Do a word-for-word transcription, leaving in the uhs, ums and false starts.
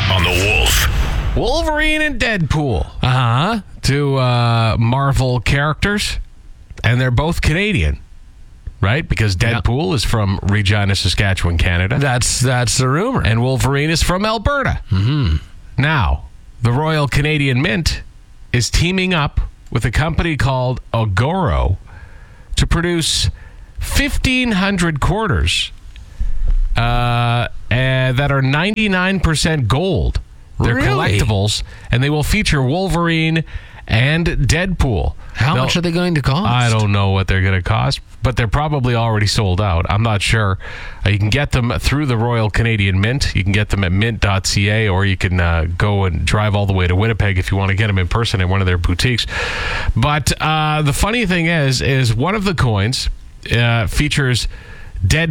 on the Wolf. Wolverine and Deadpool. Uh-huh. Two uh, Marvel characters, and they're both Canadian, right? Because Deadpool yeah. is from Regina, Saskatchewan, Canada. That's that's the rumor. And Wolverine is from Alberta. Mm-hmm. Now, the Royal Canadian Mint is teaming up with a company called Agoro to produce fifteen hundred quarters uh, and that are ninety-nine percent gold. They're really? collectibles, and they will feature Wolverine and Deadpool. How They'll, much are they going to cost? I don't know what they're going to cost, but they're probably already sold out. I'm not sure. Uh, you can get them through the Royal Canadian Mint. You can get them at mint dot c a, or you can uh, go and drive all the way to Winnipeg if you want to get them in person at one of their boutiques. But uh, the funny thing is, is one of the coins uh, features Dead